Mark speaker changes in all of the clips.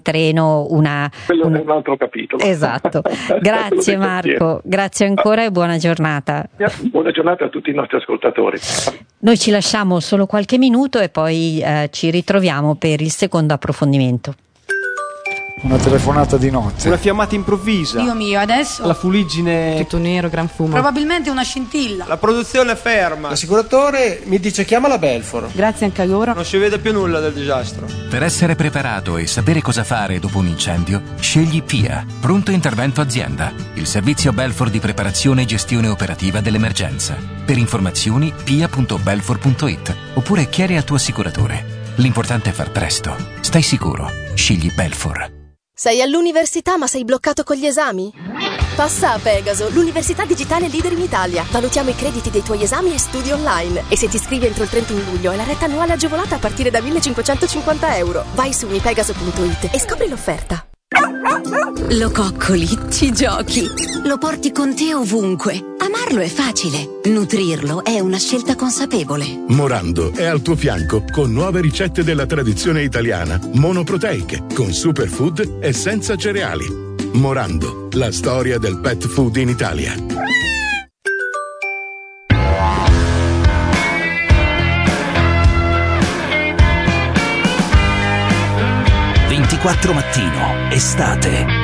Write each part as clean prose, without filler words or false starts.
Speaker 1: treno
Speaker 2: quello è un altro capitolo.
Speaker 1: Esatto. Grazie Marco, grazie ancora e buona giornata.
Speaker 2: Buona giornata a tutti i nostri ascoltatori.
Speaker 1: Noi ci lasciamo solo qualche minuto e poi ci ritroviamo per il secondo approfondimento.
Speaker 3: Una telefonata di notte.
Speaker 4: Una fiammata improvvisa.
Speaker 5: Dio mio, adesso?
Speaker 4: La fuliggine.
Speaker 5: Tutto nero, gran fumo. Probabilmente una scintilla.
Speaker 4: La produzione è ferma.
Speaker 6: L'assicuratore mi dice chiamala Belfor.
Speaker 5: Grazie anche a loro.
Speaker 4: Non si vede più nulla del disastro.
Speaker 7: Per essere preparato e sapere cosa fare dopo un incendio, scegli PIA, Pronto Intervento Azienda, il servizio Belfor di preparazione e gestione operativa dell'emergenza. Per informazioni pia.belfor.it oppure chiedi al tuo assicuratore. L'importante è far presto. Stai sicuro. Scegli Belfor.
Speaker 8: Sei all'università ma sei bloccato con gli esami? Passa a Pegaso, l'università digitale leader in Italia. Valutiamo i crediti dei tuoi esami e studi online. E se ti iscrivi entro il 31 luglio hai la retta annuale agevolata a partire da 1.550 euro. Vai su unipegaso.it e scopri l'offerta.
Speaker 9: Lo coccoli, ci giochi, lo porti con te ovunque. Amarlo è facile, nutrirlo è una scelta consapevole.
Speaker 10: Morando è al tuo fianco con nuove ricette della tradizione italiana, monoproteiche, con superfood e senza cereali. Morando, la storia del pet food in Italia.
Speaker 7: 24 mattino, estate.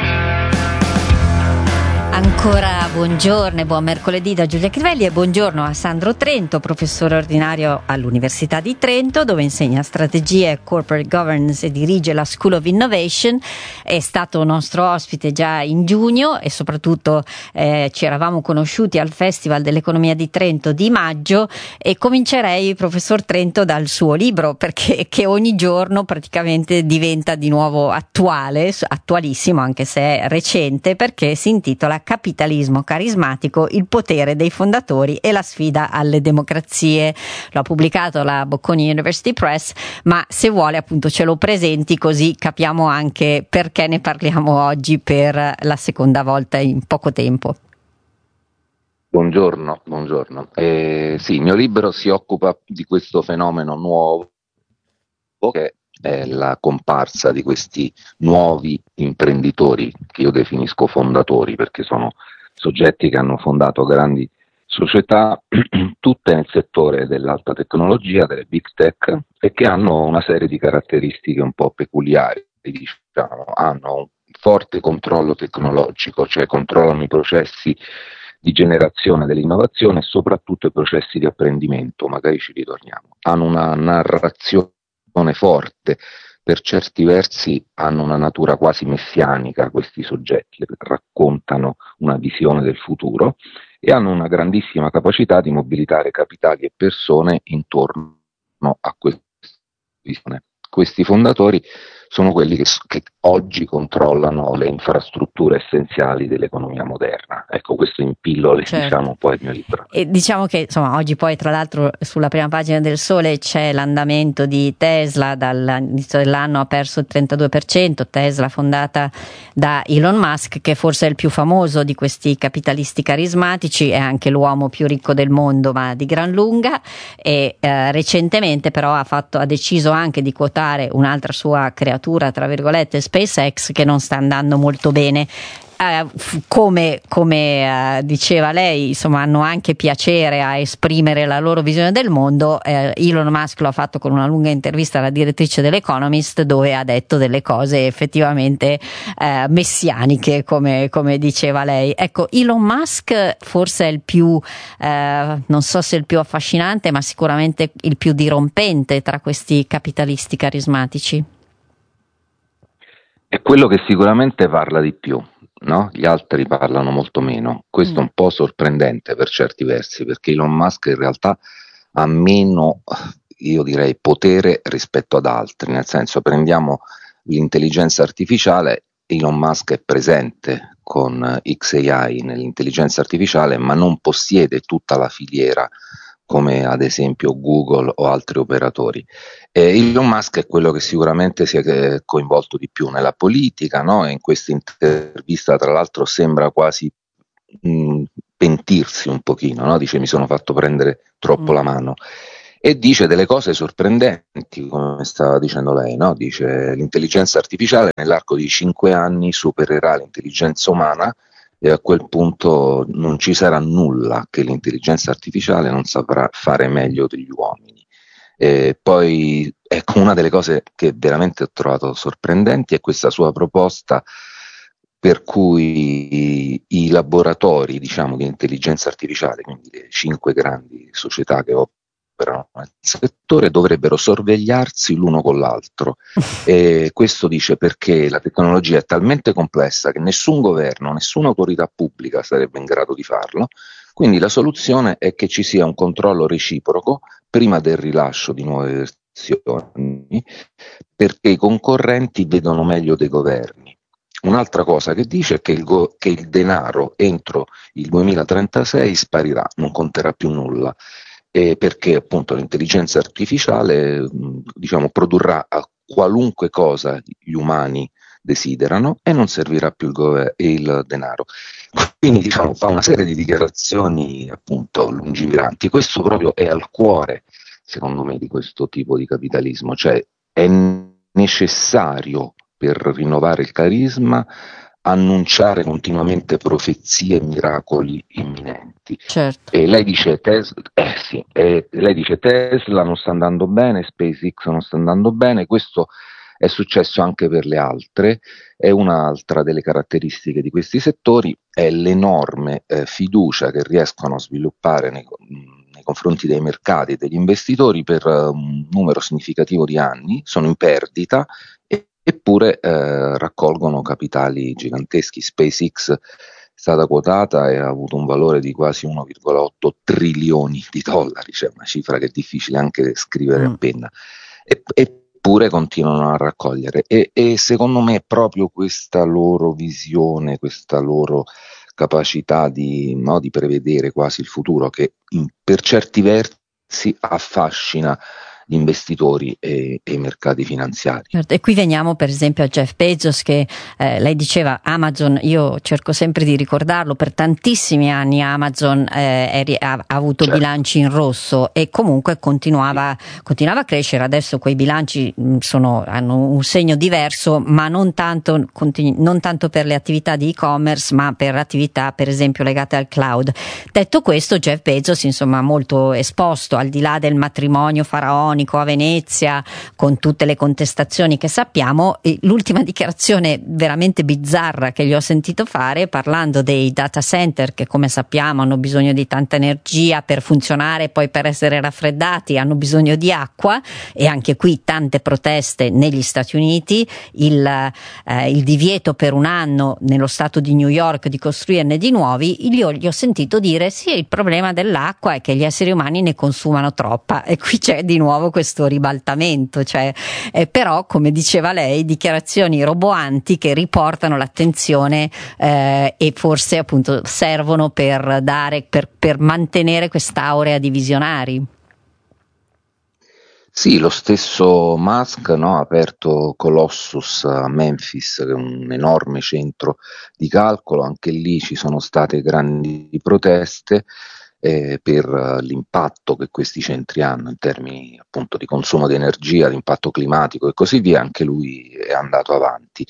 Speaker 1: Ancora buongiorno e buon mercoledì da Giulia Crivelli e buongiorno a Sandro Trento, professore ordinario all'Università di Trento, dove insegna strategie e corporate governance e dirige la School of Innovation. È stato nostro ospite già in giugno e soprattutto ci eravamo conosciuti al Festival dell'Economia di Trento di maggio, e comincerei, professor Trento, dal suo libro, perché che ogni giorno praticamente diventa di nuovo attualissimo, anche se è recente, perché si intitola Capitalismo carismatico, il potere dei fondatori e la sfida alle democrazie. Lo ha pubblicato la Bocconi University Press, ma se vuole appunto ce lo presenti così capiamo anche perché ne parliamo oggi per la seconda volta in poco tempo.
Speaker 11: Buongiorno. Sì, il mio libro si occupa di questo fenomeno nuovo che è la comparsa di questi nuovi imprenditori, che io definisco fondatori, perché sono soggetti che hanno fondato grandi società, tutte nel settore dell'alta tecnologia, delle big tech, e che hanno una serie di caratteristiche un po' peculiari, diciamo. Hanno un forte controllo tecnologico, cioè controllano i processi di generazione dell'innovazione e soprattutto i processi di apprendimento, magari ci ritorniamo. Hanno una narrazione forte, per certi versi hanno una natura quasi messianica questi soggetti, raccontano una visione del futuro e hanno una grandissima capacità di mobilitare capitali e persone intorno a questa visione. Questi fondatori sono quelli che oggi controllano le infrastrutture essenziali dell'economia moderna. Ecco, questo in pillole, certo. Diciamo poi il mio libro.
Speaker 1: E diciamo che insomma oggi poi tra l'altro sulla prima pagina del Sole c'è l'andamento di Tesla. Dall'inizio dell'anno ha perso il 32%, Tesla fondata da Elon Musk, che forse è il più famoso di questi capitalisti carismatici, è anche l'uomo più ricco del mondo, ma di gran lunga, e recentemente però ha deciso anche di quotare un'altra sua creatura, tra virgolette, SpaceX, che non sta andando molto bene. Come diceva lei, insomma, hanno anche piacere a esprimere la loro visione del mondo. Elon Musk lo ha fatto con una lunga intervista alla direttrice dell'Economist, dove ha detto delle cose effettivamente messianiche, come diceva lei. Ecco, Elon Musk forse è il più, non so se il più affascinante, ma sicuramente il più dirompente tra questi capitalisti carismatici.
Speaker 11: È quello che sicuramente parla di più, no? Gli altri parlano molto meno. Questo è un po' sorprendente per certi versi, perché Elon Musk in realtà ha meno, io direi, potere rispetto ad altri. Nel senso, prendiamo l'intelligenza artificiale, Elon Musk è presente con XAI nell'intelligenza artificiale, ma non possiede tutta la filiera come ad esempio Google o altri operatori. Elon Musk è quello che sicuramente si è coinvolto di più nella politica, no? E in questa intervista tra l'altro sembra quasi pentirsi un pochino, no? Dice: mi sono fatto prendere troppo la mano. e dice delle cose sorprendenti, come stava dicendo lei, no? Dice l'intelligenza artificiale nell'arco di 5 anni supererà l'intelligenza umana e a quel punto non ci sarà nulla che l'intelligenza artificiale non saprà fare meglio degli uomini. E poi, ecco, una delle cose che veramente ho trovato sorprendenti è questa sua proposta per cui i laboratori, diciamo, di intelligenza artificiale, quindi le 5 grandi società che operano nel settore, dovrebbero sorvegliarsi l'uno con l'altro. E questo dice perché la tecnologia è talmente complessa che nessun governo, nessuna autorità pubblica sarebbe in grado di farlo, quindi la soluzione è che ci sia un controllo reciproco prima del rilascio di nuove versioni, perché i concorrenti vedono meglio dei governi. Un'altra cosa che dice è che il denaro entro il 2036 sparirà, non conterà più nulla, perché appunto l'intelligenza artificiale diciamo, produrrà a qualunque cosa gli umani desiderano e non servirà più il denaro. Quindi diciamo, fa una serie di dichiarazioni appunto lungimiranti. Questo proprio è al cuore, secondo me, di questo tipo di capitalismo, cioè è necessario per rinnovare il carisma annunciare continuamente profezie e miracoli imminenti.
Speaker 1: Certo.
Speaker 11: E lei dice lei dice Tesla non sta andando bene, SpaceX non sta andando bene, questo è successo anche per le altre, è un'altra delle caratteristiche di questi settori, è l'enorme fiducia che riescono a sviluppare nei confronti dei mercati e degli investitori per un numero significativo di anni, sono in perdita, eppure raccolgono capitali giganteschi. SpaceX è stata quotata e ha avuto un valore di quasi 1,8 trilioni di dollari, cioè una cifra che è difficile anche scrivere a penna, eppure continuano a raccogliere e secondo me è proprio questa loro visione, questa loro capacità di prevedere quasi il futuro che per certi versi affascina gli investitori e i mercati finanziari.
Speaker 1: E qui veniamo per esempio a Jeff Bezos che lei diceva Amazon, io cerco sempre di ricordarlo, per tantissimi anni Amazon ha avuto bilanci in rosso e comunque continuava a crescere. Adesso quei bilanci hanno un segno diverso, ma non tanto per le attività di e-commerce, ma per attività per esempio legate al cloud. Detto questo, Jeff Bezos insomma molto esposto, al di là del matrimonio faraonico a Venezia, con tutte le contestazioni che sappiamo. L'ultima dichiarazione veramente bizzarra che gli ho sentito fare, parlando dei data center che come sappiamo hanno bisogno di tanta energia per funzionare, poi per essere raffreddati hanno bisogno di acqua, e anche qui tante proteste negli Stati Uniti, il divieto per un anno nello stato di New York di costruirne di nuovi. Gli ho sentito dire sì, il problema dell'acqua è che gli esseri umani ne consumano troppa, e qui c'è di nuovo questo ribaltamento, cioè, però come diceva lei, dichiarazioni roboanti che riportano l'attenzione e forse appunto servono per mantenere quest'aurea di visionari.
Speaker 11: Sì, lo stesso Musk ha aperto Colossus a Memphis, che è un enorme centro di calcolo, anche lì ci sono state grandi proteste per l'impatto che questi centri hanno in termini appunto di consumo di energia, di impatto climatico e così via. Anche lui è andato avanti.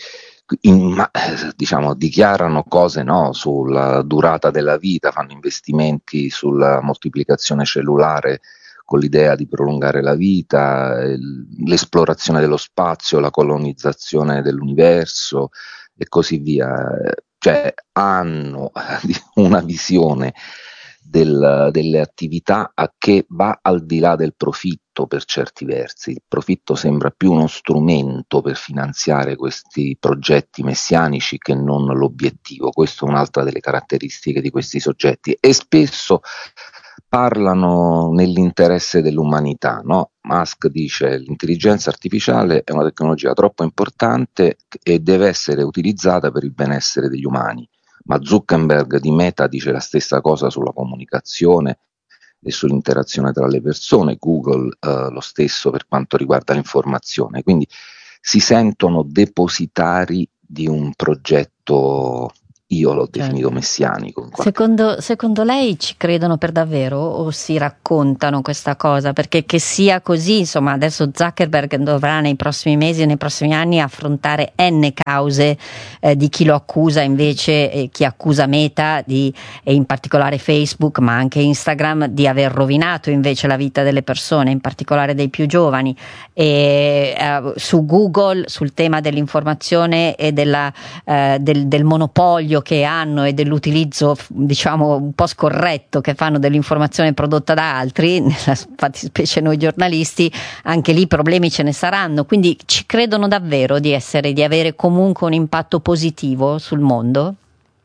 Speaker 11: Dichiarano cose sulla durata della vita, fanno investimenti sulla moltiplicazione cellulare con l'idea di prolungare la vita, l'esplorazione dello spazio, la colonizzazione dell'universo e così via. Cioè hanno una visione delle attività che va al di là del profitto per certi versi. Il profitto sembra più uno strumento per finanziare questi progetti messianici che non l'obiettivo. Questa è un'altra delle caratteristiche di questi soggetti e spesso parlano nell'interesse dell'umanità, no? Musk dice l'intelligenza artificiale è una tecnologia troppo importante e deve essere utilizzata per il benessere degli umani. Ma Zuckerberg di Meta dice la stessa cosa sulla comunicazione e sull'interazione tra le persone, Google lo stesso per quanto riguarda l'informazione, quindi si sentono depositari di un progetto io l'ho definito messianico.
Speaker 1: Secondo lei ci credono per davvero o si raccontano questa cosa? Perché che sia così, insomma, adesso Zuckerberg dovrà nei prossimi mesi e nei prossimi anni affrontare n cause di chi lo accusa invece, chi accusa Meta e in particolare Facebook, ma anche Instagram, di aver rovinato invece la vita delle persone, in particolare dei più giovani. E su Google, sul tema dell'informazione e del monopolio che hanno e dell'utilizzo, diciamo, un po' scorretto che fanno dell'informazione prodotta da altri, nella fattispecie noi giornalisti, anche lì problemi ce ne saranno. Quindi ci credono davvero di avere comunque un impatto positivo sul mondo?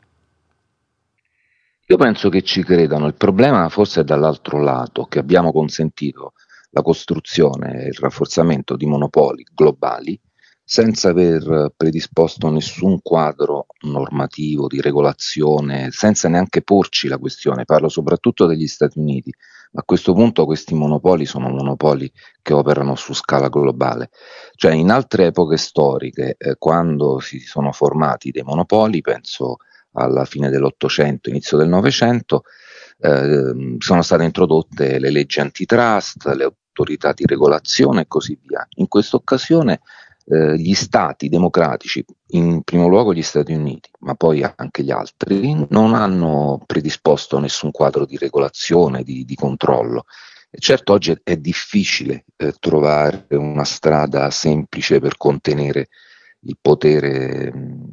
Speaker 11: Io penso che ci credano, il problema forse è dall'altro lato, che abbiamo consentito la costruzione e il rafforzamento di monopoli globali senza aver predisposto nessun quadro normativo di regolazione, senza neanche porci la questione. Parlo soprattutto degli Stati Uniti. A questo punto questi monopoli sono monopoli che operano su scala globale. Cioè in altre epoche storiche, quando si sono formati dei monopoli, penso alla fine dell'Ottocento, inizio del Novecento, sono state introdotte le leggi antitrust, le autorità di regolazione e così via. In questa occasione gli stati democratici, in primo luogo gli Stati Uniti, ma poi anche gli altri, non hanno predisposto nessun quadro di regolazione, di controllo. E certo oggi è difficile trovare una strada semplice per contenere il potere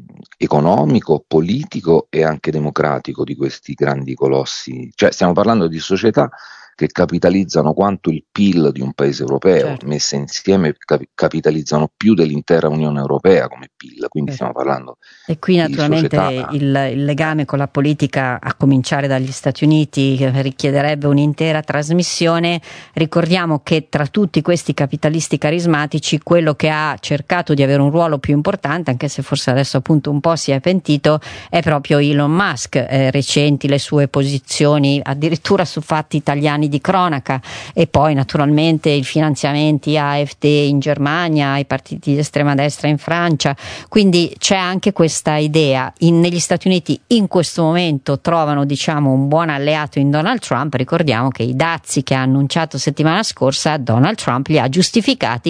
Speaker 11: economico, politico e anche democratico di questi grandi colossi. Cioè stiamo parlando di società che capitalizzano quanto il PIL di un paese europeo, certo. Messe insieme capitalizzano più dell'intera Unione Europea come PIL, quindi stiamo parlando
Speaker 1: e qui naturalmente
Speaker 11: società...
Speaker 1: il legame con la politica, a cominciare dagli Stati Uniti, che richiederebbe un'intera trasmissione. Ricordiamo che tra tutti questi capitalisti carismatici quello che ha cercato di avere un ruolo più importante, anche se forse adesso appunto un po' si è pentito, è proprio Elon Musk. Recenti le sue posizioni addirittura su fatti italiani di cronaca, e poi naturalmente i finanziamenti AfD in Germania, ai partiti di estrema destra in Francia. Quindi c'è anche questa idea. Negli Stati Uniti in questo momento trovano, diciamo, un buon alleato in Donald Trump. Ricordiamo che i dazi che ha annunciato settimana scorsa Donald Trump li ha giustificati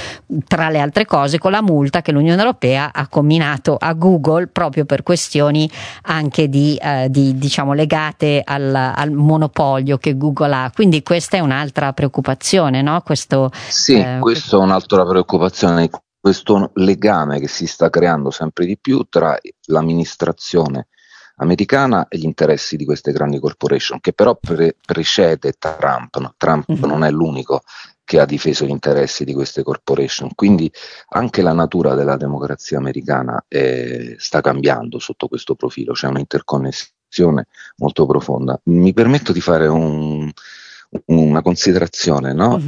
Speaker 1: tra le altre cose con la multa che l'Unione Europea ha comminato a Google proprio per questioni anche diciamo legate al monopolio che Google ha. Quindi questa è un'altra preoccupazione, no? Questo è
Speaker 11: un'altra preoccupazione, questo legame che si sta creando sempre di più tra l'amministrazione americana e gli interessi di queste grandi corporation, che però precede Trump. No? Trump non è l'unico che ha difeso gli interessi di queste corporation, quindi anche la natura della democrazia americana sta cambiando sotto questo profilo, c'è un'interconnessione molto profonda. Mi permetto di fare una considerazione, no?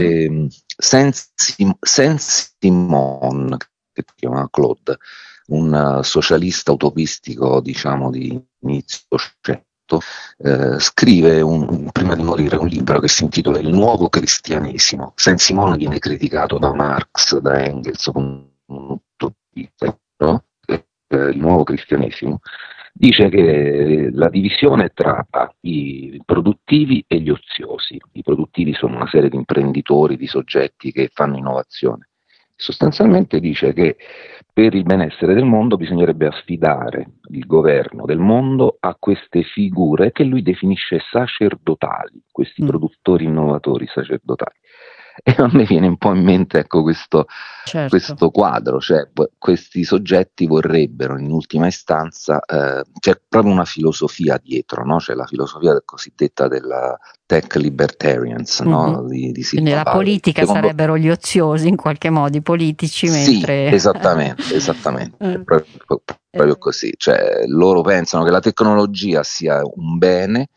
Speaker 11: Saint-Simon, che si chiama Claude, un socialista utopistico, diciamo, di inizio Ottocento, scrive prima di morire un libro che si intitola Il nuovo cristianesimo. Saint-Simon viene criticato da Marx, da Engels come un utopista, no? Il nuovo cristianesimo dice che la divisione tra i produttivi e gli oziosi. I produttivi sono una serie di imprenditori, di soggetti che fanno innovazione. Sostanzialmente dice che per il benessere del mondo bisognerebbe affidare il governo del mondo a queste figure che lui definisce sacerdotali, questi produttori innovatori sacerdotali. E a me viene un po' in mente, ecco, questo quadro, cioè questi soggetti vorrebbero in ultima istanza, c'è proprio una filosofia dietro, no? C'è la filosofia cosiddetta della tech libertarians, no? Di
Speaker 1: quindi la politica sarebbero gli oziosi, in qualche modo i politici, mentre...
Speaker 11: Sì, esattamente, proprio così, cioè loro pensano che la tecnologia sia un bene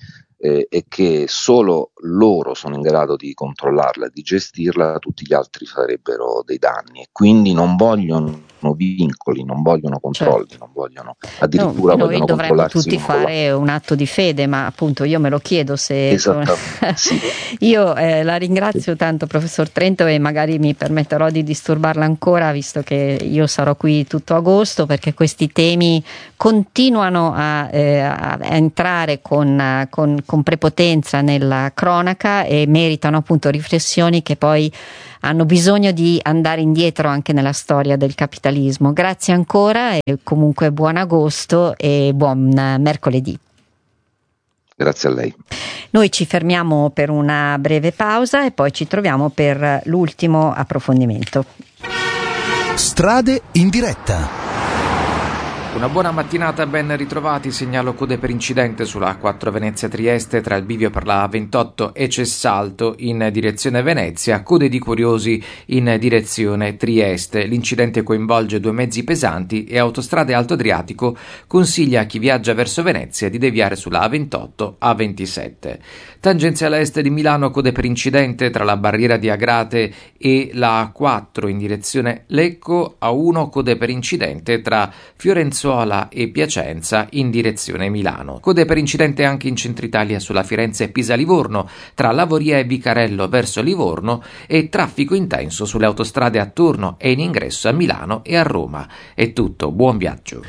Speaker 11: e che solo loro sono in grado di controllarla, di gestirla, tutti gli altri farebbero dei danni, e quindi non vogliono vincoli, non vogliono controlli, non vogliono, addirittura vogliono controllarsi.
Speaker 1: Noi dovremmo tutti fare un atto di fede, ma appunto io me lo chiedo se...
Speaker 11: Esattamente, sì.
Speaker 1: Io la ringrazio tanto, professor Trento, e magari mi permetterò di disturbarla ancora, visto che io sarò qui tutto agosto, perché questi temi continuano a entrare con prepotenza nella cronaca e meritano appunto riflessioni che poi hanno bisogno di andare indietro anche nella storia del capitalismo. Grazie ancora, e comunque buon agosto e buon mercoledì.
Speaker 11: Grazie a lei.
Speaker 1: Noi ci fermiamo per una breve pausa e poi ci troviamo per l'ultimo approfondimento.
Speaker 12: Strade in diretta.
Speaker 13: Una buona mattinata, ben ritrovati. Segnalo code per incidente sulla A4 Venezia-Trieste tra il bivio per la A28 e Cessalto in direzione Venezia, code di curiosi in direzione Trieste. L'incidente coinvolge 2 mezzi pesanti e Autostrade Alto Adriatico consiglia a chi viaggia verso Venezia di deviare sulla A28 A27. Tangenziale est di Milano, code per incidente tra la barriera di Agrate e la A4 in direzione Lecco, A1 code per incidente tra Fiorenzuola e Piacenza in direzione Milano. Code per incidente anche in centro Italia sulla Firenze-Pisa-Livorno tra Lavoria e Vicarello verso Livorno, e traffico intenso sulle autostrade a turno e in ingresso a Milano e a Roma. È tutto, buon viaggio.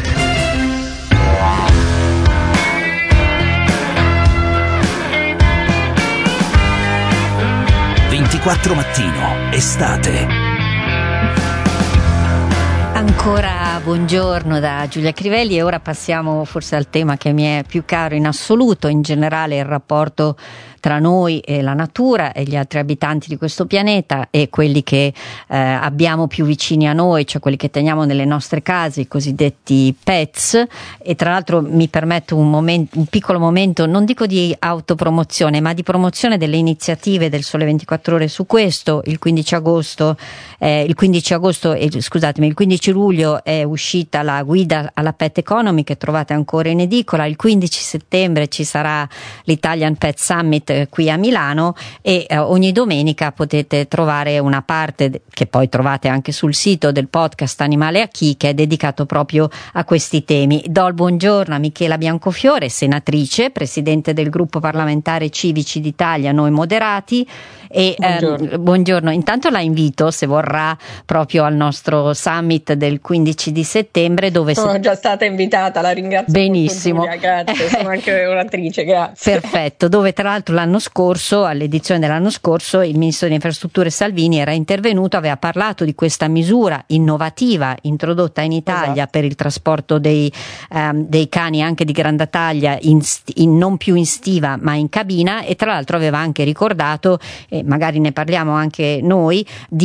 Speaker 12: Mattino, estate.
Speaker 1: Ancora buongiorno da Giulia Crivelli, e ora passiamo forse al tema che mi è più caro in assoluto, in generale il rapporto tra noi e la natura e gli altri abitanti di questo pianeta, e quelli che abbiamo più vicini a noi, cioè quelli che teniamo nelle nostre case, i cosiddetti pets. E tra l'altro mi permetto un piccolo momento, non dico di autopromozione, ma di promozione delle iniziative del Sole 24 Ore su questo. Il 15 luglio è uscita la guida alla Pet Economy, che trovate ancora in edicola. Il 15 settembre ci sarà l'Italian Pet Summit qui a Milano, e ogni domenica potete trovare una parte che poi trovate anche sul sito del podcast Animale a Chi, che è dedicato proprio a questi temi. Do il buongiorno a Michela Biancofiore, senatrice, presidente del gruppo parlamentare Civici d'Italia Noi Moderati. E buongiorno. Intanto la invito, se vorrà, proprio al nostro summit del 15 di settembre, dove
Speaker 14: sono già stata invitata, la ringrazio benissimo. Grazie, sono anche oratrice, grazie.
Speaker 1: Perfetto, dove tra l'altro l'anno scorso, all'edizione dell'anno scorso, il ministro delle infrastrutture Salvini era intervenuto, aveva parlato di questa misura innovativa introdotta in Italia per il trasporto dei cani anche di grande taglia, non più in stiva ma in cabina, e tra l'altro aveva anche ricordato, magari ne parliamo anche noi,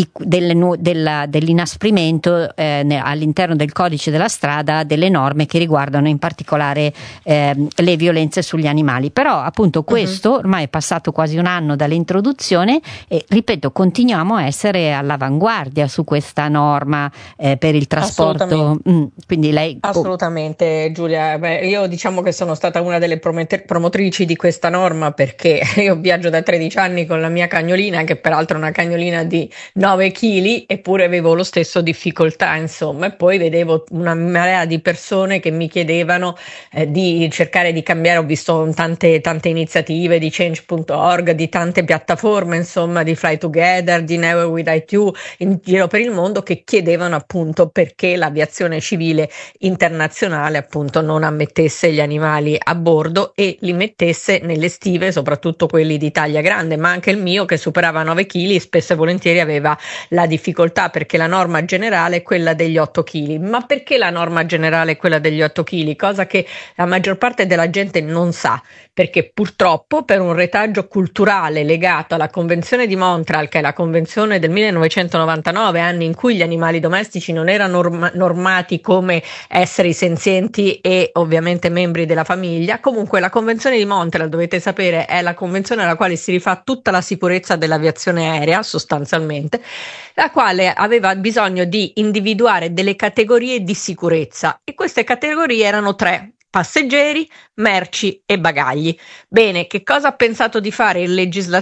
Speaker 1: dell'inasprimento all'interno del codice della strada delle norme che riguardano in particolare le violenze sugli animali. Però appunto questo ormai è passato quasi un anno dall'introduzione, e ripeto, continuiamo a essere all'avanguardia su questa norma per il trasporto. Quindi lei...
Speaker 14: Assolutamente, Giulia. Io diciamo che sono stata una delle promotrici di questa norma, perché io viaggio da 13 anni con la mia cagnolina, che peraltro è una cagnolina di 9 kg, eppure avevo lo stesso difficoltà, insomma, e poi vedevo una marea di persone che mi chiedevano di cercare di cambiare. Ho visto tante iniziative di Change.org, di tante piattaforme, insomma, di Fly Together, di Never Without You, in giro per il mondo, che chiedevano appunto perché l'aviazione civile internazionale appunto non ammettesse gli animali a bordo e li mettesse nelle stive, soprattutto quelli di taglia grande, ma anche il mio, che superava 9 kg, spesso e volentieri aveva la difficoltà, perché la norma generale è quella degli 8 kg. Ma perché la norma generale è quella degli 8 kg? Cosa che la maggior parte della gente non sa, perché purtroppo per un retaggio culturale legato alla Convenzione di Montreal, che è la convenzione del 1999, anni in cui gli animali domestici non erano normati come esseri senzienti e ovviamente membri della famiglia. Comunque la Convenzione di Montreal, dovete sapere, è la convenzione alla quale si rifà tutta la sicurezza dell'aviazione aerea, sostanzialmente, la quale aveva bisogno di individuare delle categorie di sicurezza, e queste categorie erano tre passeggeri, merci e bagagli. Bene, che cosa ha pensato di fare il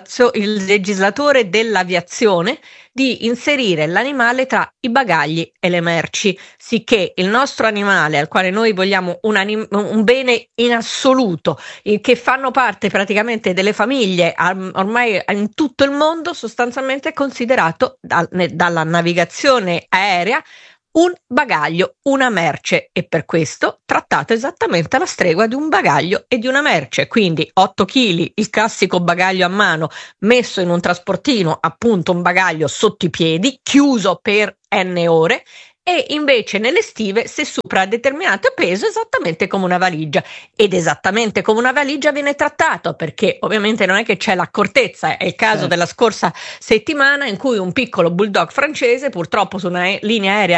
Speaker 14: legislatore dell'aviazione? Di inserire l'animale tra i bagagli e le merci, sicché il nostro animale, al quale noi vogliamo un bene in assoluto, che fanno parte praticamente delle famiglie ormai in tutto il mondo, sostanzialmente è considerato dalla navigazione aerea un bagaglio, una merce, e per questo trattato esattamente alla stregua di un bagaglio e di una merce. Quindi 8 kg, il classico bagaglio a mano messo in un trasportino, appunto un bagaglio sotto i piedi, chiuso per n ore, e invece nelle stive se supera determinato peso esattamente come una valigia, ed esattamente come una valigia viene trattato, perché ovviamente non è che c'è l'accortezza. È il caso della scorsa settimana in cui un piccolo bulldog francese, purtroppo su una linea aerea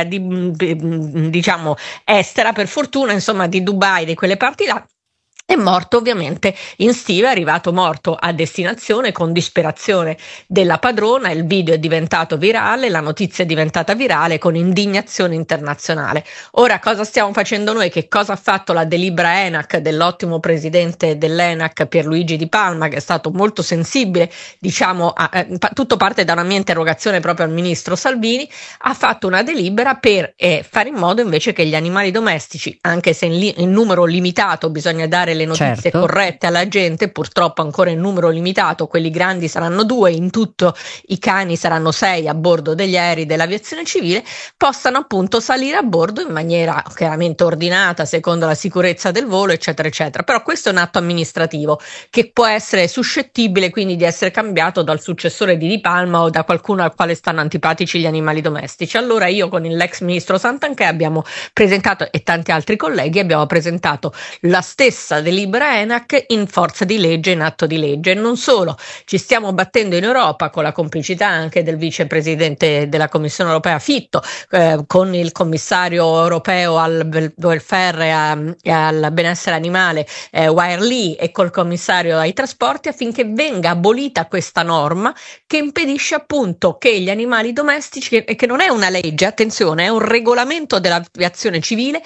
Speaker 14: diciamo estera, per fortuna insomma di Dubai, di quelle parti là, è morto ovviamente in stiva, è arrivato morto a destinazione con disperazione della padrona. Il video è diventato virale, la notizia è diventata virale con indignazione internazionale. Ora cosa stiamo facendo noi? Che cosa ha fatto la delibera ENAC dell'ottimo presidente dell'ENAC Pierluigi Di Palma, che è stato molto sensibile, diciamo, tutto parte da una mia interrogazione proprio al ministro Salvini. Ha fatto una delibera per fare in modo invece che gli animali domestici, anche se in numero limitato, bisogna dare le notizie corrette alla gente, purtroppo ancora in numero limitato, quelli grandi saranno 2, in tutto i cani saranno 6 a bordo degli aerei dell'aviazione civile, possano appunto salire a bordo in maniera chiaramente ordinata, secondo la sicurezza del volo, eccetera eccetera. Però questo è un atto amministrativo che può essere suscettibile quindi di essere cambiato dal successore di Di Palma o da qualcuno al quale stanno antipatici gli animali domestici. Allora io con l'ex ministro Santanchè abbiamo presentato, e tanti altri colleghi abbiamo presentato, la stessa delibera ENAC in forza di legge, in atto di legge. E non solo, ci stiamo battendo in Europa con la complicità anche del vicepresidente della Commissione europea Fitto, con il commissario europeo al welfare e al benessere animale Wylie, e col commissario ai trasporti, affinché venga abolita questa norma che impedisce appunto che gli animali domestici, che non è una legge, attenzione, è un regolamento dell'aviazione civile,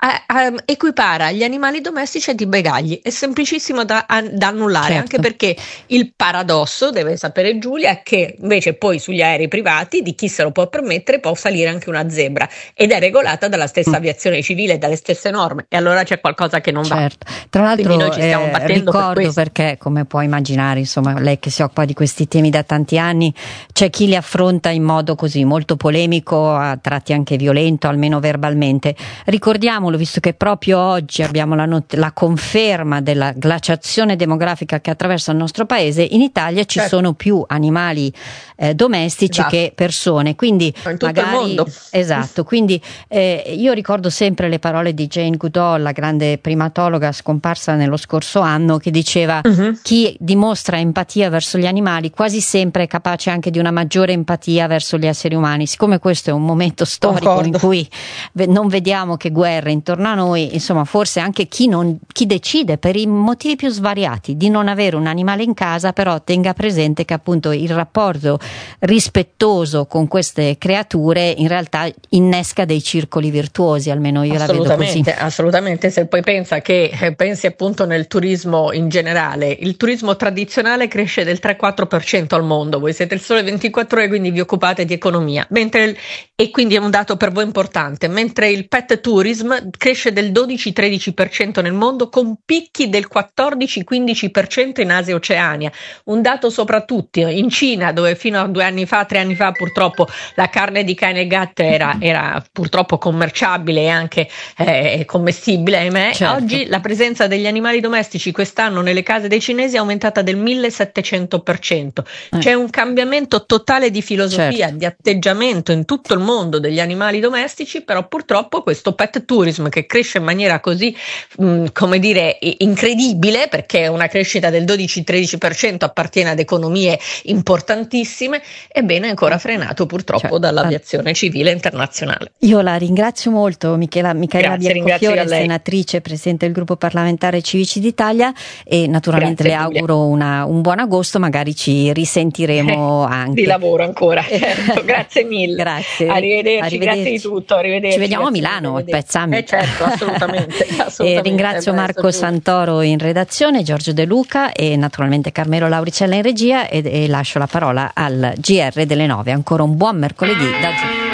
Speaker 14: equipara gli animali domestici a dei bagagli. È semplicissimo da annullare, anche perché il paradosso, deve sapere Giulia, è che invece poi sugli aerei privati di chi se lo può permettere può salire anche una zebra, ed è regolata dalla stessa aviazione civile, dalle stesse norme, e allora c'è qualcosa che non va.
Speaker 1: Tra l'altro
Speaker 14: quindi noi ci stiamo battendo
Speaker 1: ricordo
Speaker 14: per questo.
Speaker 1: Perché, come puoi immaginare, insomma, lei che si occupa di questi temi da tanti anni, c'è chi li affronta in modo così molto polemico, a tratti anche violento, almeno verbalmente. Ricordiamolo, visto che proprio oggi abbiamo la conferma della glaciazione demografica che attraversa il nostro paese, in Italia ci sono più animali domestici che persone, quindi
Speaker 14: in tutto il mondo.
Speaker 1: Esatto, quindi io ricordo sempre le parole di Jane Goodall, la grande primatologa scomparsa nello scorso anno, che diceva chi dimostra empatia verso gli animali quasi sempre è capace anche di una maggiore empatia verso gli esseri umani. Siccome questo è un momento storico in cui non vediamo che guerre intorno a noi, insomma, forse anche chi decide per i motivi più svariati di non avere un animale in casa, però tenga presente che appunto il rapporto rispettoso con queste creature in realtà innesca dei circoli virtuosi, almeno io la vedo così.
Speaker 14: Assolutamente, se poi pensi appunto nel turismo in generale, il turismo tradizionale cresce del 3-4% al mondo, voi siete il Sole 24 Ore, quindi vi occupate di economia, e quindi è un dato per voi importante, mentre il pet tourism cresce del 12-13% nel mondo, con picchi del 14-15% in Asia e Oceania. Un dato soprattutto in Cina, dove fino a 3 anni fa purtroppo la carne di cane e gatto era purtroppo commerciabile e anche commestibile, ahimè. Oggi la presenza degli animali domestici quest'anno nelle case dei cinesi è aumentata del 1700%. C'è un cambiamento totale di filosofia, di atteggiamento in tutto il mondo degli animali domestici, però purtroppo questo pet tourism che cresce in maniera così come dire è incredibile, perché è una crescita del 12-13%, appartiene ad economie importantissime, ebbene è ancora frenato purtroppo dall'aviazione civile internazionale.
Speaker 1: Io la ringrazio molto, Michela Biancofiore, senatrice, presidente del gruppo parlamentare Civici d'Italia, e naturalmente le auguro un buon agosto, magari ci risentiremo anche.
Speaker 14: Di lavoro ancora, certo. Grazie mille.
Speaker 1: Grazie.
Speaker 14: Arrivederci, grazie di tutto, arrivederci.
Speaker 1: Ci vediamo a Milano al Pet Summit.
Speaker 14: Certo, assolutamente.
Speaker 1: Ringrazio Marco Santoro in redazione, Giorgio De Luca e naturalmente Carmelo Lauricella in regia, e lascio la parola al GR delle 9. Ancora un buon mercoledì da Giù.